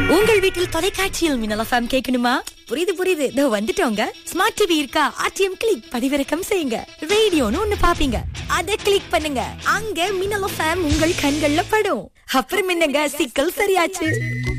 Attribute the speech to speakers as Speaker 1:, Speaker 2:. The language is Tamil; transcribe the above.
Speaker 1: உங்கள் வீட்டில் தொலைக்காட்சியில் மின்னல் எஃப்எம் கேட்கணுமா? புரியுது இதோ வந்துட்டோங்க. ஸ்மார்ட் டிவி இருக்கா? ஆர்டிஎம் கிளிக் பதிவிறக்கம் செய்யுங்க. ரேடியோன்னு ஒண்ணு பாப்பீங்க, அத கிளிக் பண்ணுங்க. அங்க மின்னல் எஃப்எம் உங்கள் கண்கள்ல படும். அப்புறம் என்னங்க, சிக்கல் சரியாச்சு.